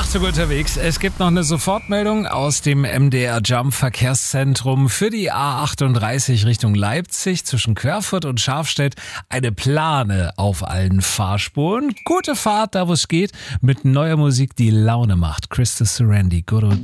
Achtung unterwegs. Es gibt noch eine Sofortmeldung aus dem MDR Jump Verkehrszentrum für die A38 Richtung Leipzig zwischen Querfurt und Schafstedt. Eine Plane auf allen Fahrspuren. Gute Fahrt, da wo es geht, mit neuer Musik, die Laune macht. Christus Serendi, Good Old